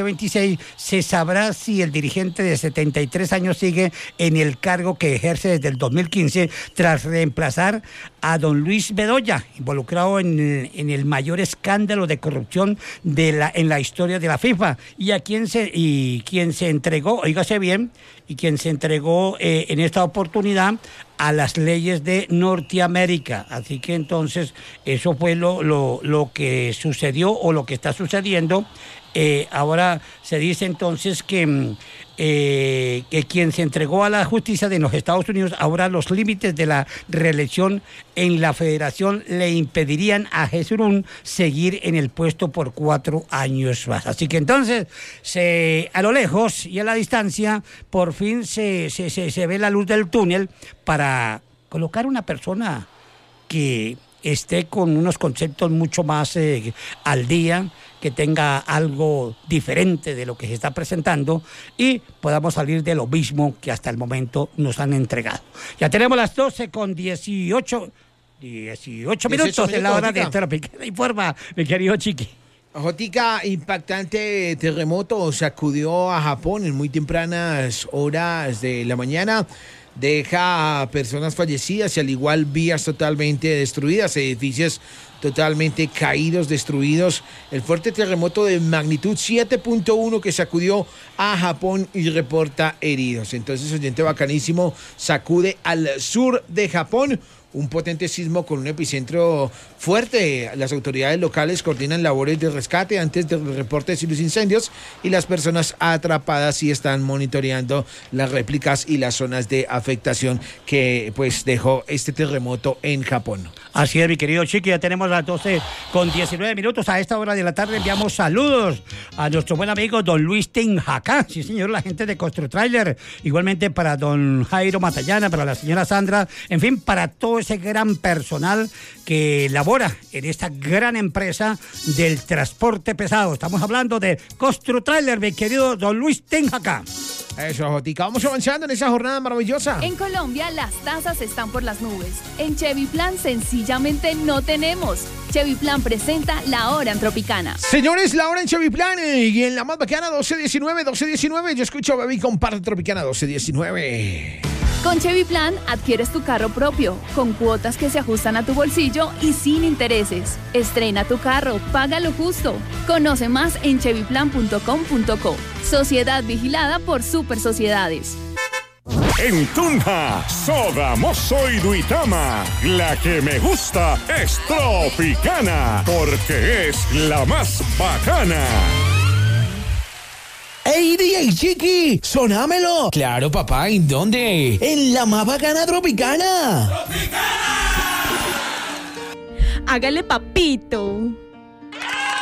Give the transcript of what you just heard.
26 se sabrá si el dirigente de 73 años sigue en el cargo que ejerce desde el 2015 tras reemplazar a don Luis Bedoya, involucrado en el mayor escándalo de corrupción en la historia de la FIFA, y quien se entregó, oígase bien, y quien se entregó en esta oportunidad a las leyes de Norteamérica. Así que entonces eso fue lo que sucedió o lo que está sucediendo. Ahora se dice entonces que quien se entregó a la justicia de los Estados Unidos, ahora los límites de la reelección en la federación le impedirían a Jesurún seguir en el puesto por 4 años más. Así que entonces, a lo lejos y a la distancia, por fin se ve la luz del túnel para colocar una persona que esté con unos conceptos mucho más al día, que tenga algo diferente de lo que se está presentando y podamos salir de lo mismo que hasta el momento nos han entregado. Ya tenemos las 12:18 minutos en la hora de Tropicana Informa, mi querido Chiqui. Jotica, impactante terremoto sacudió a Japón en muy tempranas horas de la mañana. Deja a personas fallecidas y al igual vías totalmente destruidas, edificios totalmente caídos, destruidos. El fuerte terremoto de magnitud 7.1 que sacudió a Japón y reporta heridos. Entonces, oyente bacanísimo, sacude al sur de Japón. Un potente sismo con un epicentro fuerte. Las autoridades locales coordinan labores de rescate antes del reporte de los incendios y las personas atrapadas y están monitoreando las réplicas y las zonas de afectación que pues dejó este terremoto en Japón. Así es, mi querido Chiqui, ya tenemos las 12:19 minutos. A esta hora de la tarde enviamos saludos a nuestro buen amigo don Luis Tinjacá, sí señor, la gente de Construtrailer, igualmente para don Jairo Matallana, para la señora Sandra, en fin, para todo ese gran personal que labora en esta gran empresa del transporte pesado. Estamos hablando de Construtrailer, mi querido don Luis Tinjacá. Eso, Jotica, vamos avanzando en esa jornada maravillosa. En Colombia las tasas están por las nubes. En Chevy Plan sencillamente no tenemos. Chevy Plan presenta La Hora en Tropicana. Señores, La Hora en Chevy Plan y en la más bacana 1219. Yo escucho Baby comparte Tropicana 1219. Con Chevy Plan adquieres tu carro propio, con cuotas que se ajustan a tu bolsillo y sin intereses. Estrena tu carro, paga lo justo. Conoce más en chevyplan.com.co. Sociedad vigilada por Super Sociedades. En Tunja, Soda Mozo y Duitama, la que me gusta es Tropicana, porque es la más bacana. ¡Ey, DJ Chiqui! ¡Sonámelo! Claro, papá, ¿en dónde? ¡En la más bacana Tropicana! ¡Tropicana! Hágale, papito.